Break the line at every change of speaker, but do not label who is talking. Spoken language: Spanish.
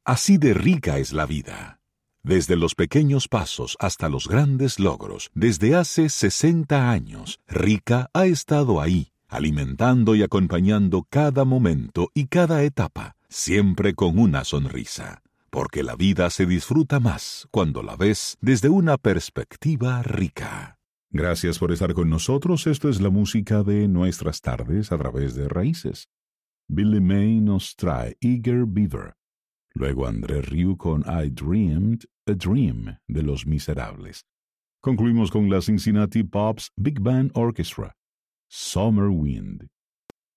Así de rica es la vida. Desde los pequeños pasos hasta los grandes logros, desde hace 60 años, Rika ha estado ahí, alimentando y acompañando cada momento y cada etapa, siempre con una sonrisa. Porque la vida se disfruta más cuando la ves desde una perspectiva rica. Gracias por estar con nosotros. Esto es la música de nuestras tardes a través de Raíces. Billy May nos trae Eager Beaver. Luego André Rieu con I Dreamed a Dream de Los Miserables. Concluimos con la Cincinnati Pops Big Band Orchestra, Summer Wind.